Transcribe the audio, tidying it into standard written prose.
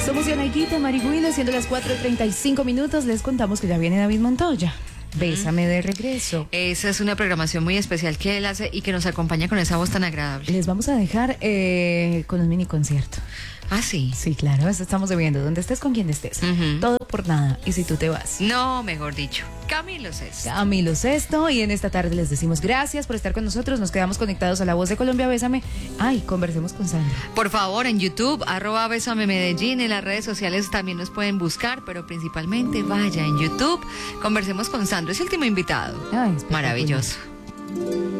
Somos Yanaguita, Marihuila, siendo las 4:35. Les contamos que ya viene David Montoya. Bésame de regreso. Esa es una programación muy especial que él hace y que nos acompaña con esa voz tan agradable. Les vamos a dejar con un mini concierto. Ah, sí. Sí, claro, eso estamos debiendo. Donde estés, con quien estés. Todo por nada. Y si tú te vas. No, mejor dicho. Camilo Sesto. Camilo Sesto. Y en esta tarde les decimos gracias por estar con nosotros. Nos quedamos conectados a La Voz de Colombia. Bésame. Ay, conversemos con Sandra. Por favor, en YouTube, @Bésame Medellín. En las redes sociales también nos pueden buscar, pero principalmente vaya en YouTube. Conversemos con Sandro. Es el último invitado. Ay, maravilloso.